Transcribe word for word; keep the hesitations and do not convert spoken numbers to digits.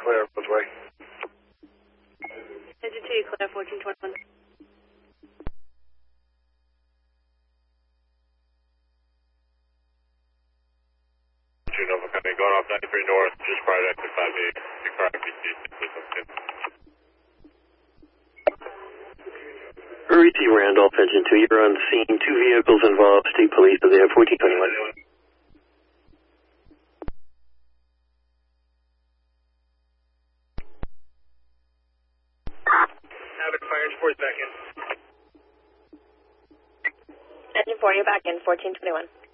clear both way. Engine two, clear fourteen twenty-one. Nova County, going off ninety-three north, just prior to exit five eight, six R F B C, please come in. Rudy Randolph, Engine two, you're on scene. Two vehicles involved, state police are there, fourteen twenty-one. Havoc fire sports back in. Engine four, you're back in, fourteen twenty-one.